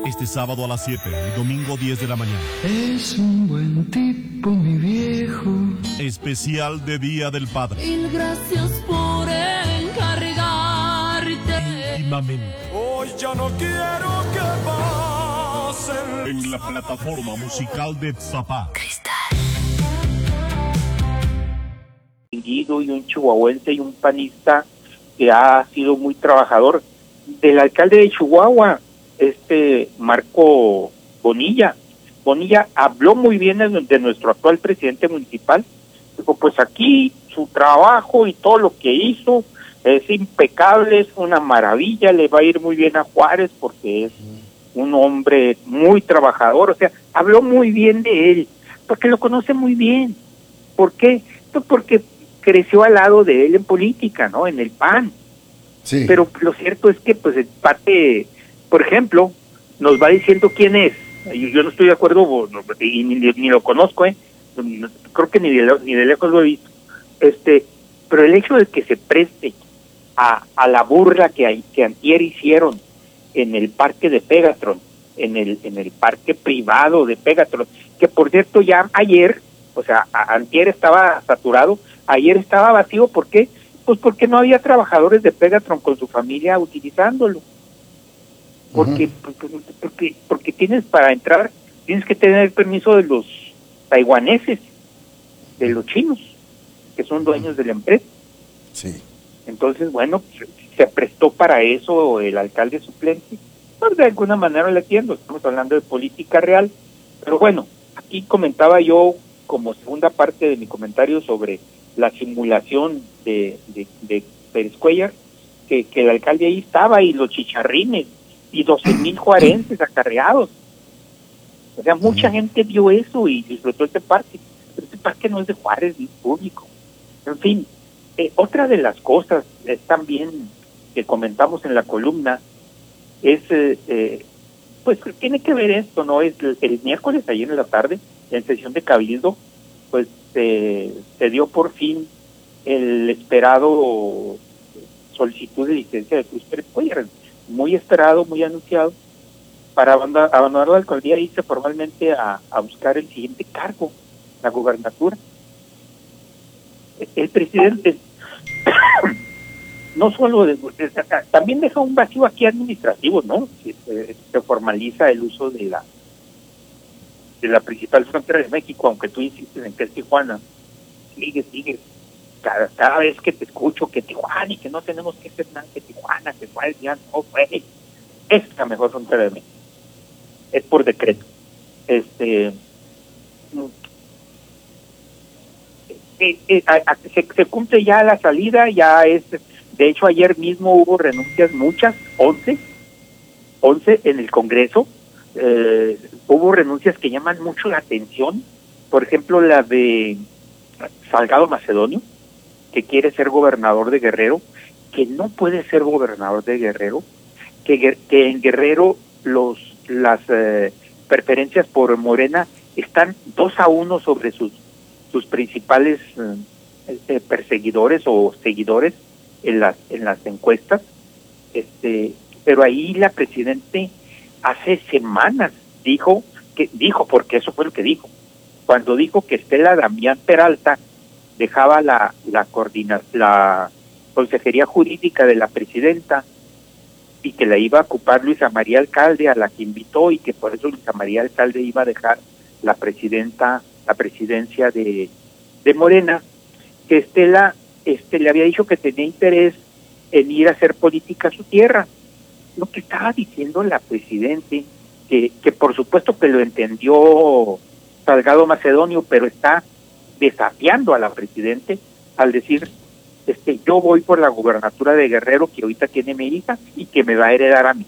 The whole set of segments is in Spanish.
Este sábado a las 7 y domingo 10 de la mañana. Es un buen tipo, mi viejo. Especial de Día del Padre. Mil gracias por encargarte. Íntimamente. Hoy ya no quiero que pasen. En la plataforma musical de Tzapá. Y un chihuahuense y un panista que ha sido muy trabajador, del alcalde de Chihuahua, Marco Bonilla. Bonilla habló muy bien de nuestro actual presidente municipal. Dijo, pues aquí su trabajo y todo lo que hizo es impecable, es una maravilla, le va a ir muy bien a Juárez porque es un hombre muy trabajador. O sea, habló muy bien de él, porque lo conoce muy bien. ¿Por qué? Pues porque creció al lado de él en política, ¿no? En el PAN. Sí. Pero lo cierto es que, pues, el parte, por ejemplo, nos va diciendo quién es. Yo no estoy de acuerdo, y ni lo conozco, creo que ni de lejos lo he visto. Pero el hecho de que se preste a la burla que antier hicieron en el parque de Pegatron, en el parque privado de Pegatron, que por cierto ya ayer, o sea, antier estaba saturado, ayer estaba vacío. ¿Por qué? Pues porque no había trabajadores de Pegatron con su familia utilizándolo. Porque tienes, para entrar, tienes que tener el permiso de los taiwaneses, de los chinos, que son dueños de la empresa. Sí. Entonces, bueno, se prestó para eso el alcalde suplente. Pues de alguna manera le entiendo, estamos hablando de política real. Pero bueno, aquí comentaba yo, como segunda parte de mi comentario, sobre la simulación de Pérez Cuellar, que el alcalde ahí estaba, y los chicharrines, y 12,000 juarenses acarreados. O sea, mucha gente vio eso y disfrutó este parque. Pero este parque no es de Juárez, ni público. En fin, otra de las cosas también que comentamos en la columna es, pues tiene que ver esto, ¿no? Es el miércoles, ayer en la tarde, en sesión de Cabildo, pues se dio por fin el esperado solicitud de licencia de Cruz Pérez Cuellar, muy esperado, muy anunciado, para abandonar la alcaldía e irse formalmente a buscar el siguiente cargo, la gubernatura. El presidente no solo también deja un vacío aquí administrativo, ¿no? Se formaliza el uso de la principal frontera de México, aunque tú insistes en que es Tijuana. Sigue. Cada vez que te escucho que Tijuana y que no tenemos que hacer nada, que Tijuana, que Juárez ya no fue. Es la mejor frontera de México. Es por decreto. Se cumple ya la salida, ya es. De hecho, ayer mismo hubo renuncias, muchas, 11 en el Congreso. Hubo renuncias que llaman mucho la atención. Por ejemplo, la de Salgado Macedonio, que quiere ser gobernador de Guerrero, que no puede ser gobernador de Guerrero, que en Guerrero las preferencias por Morena están 2-1 sobre sus principales perseguidores o seguidores en las encuestas. Pero ahí la presidente hace semanas dijo, porque eso fue lo que dijo, cuando dijo que Estela Damián Peralta dejaba la consejería jurídica de la presidenta y que la iba a ocupar Luisa María Alcalde, a la que invitó, y que por eso Luisa María Alcalde iba a dejar la presidencia de Morena, que Estela le había dicho que tenía interés en ir a hacer política a su tierra. Lo que estaba diciendo la presidente, que por supuesto que lo entendió Salgado Macedonio, pero está desafiando a la presidente al decir, yo voy por la gubernatura de Guerrero, que ahorita tiene mi hija y que me va a heredar a mí.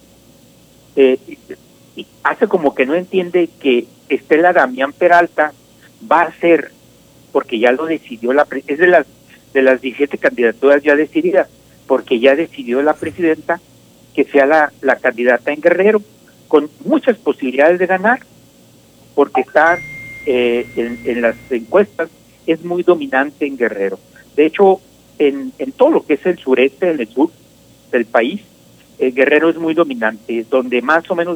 Y hace como que no entiende que Estela Damián Peralta va a ser, porque ya lo decidió es de las 17 candidaturas ya decididas, porque ya decidió la presidenta que sea la candidata en Guerrero, con muchas posibilidades de ganar, porque está en las encuestas, es muy dominante en Guerrero. De hecho, en todo lo que es el sureste, el sur del país, Guerrero es muy dominante, donde más o menos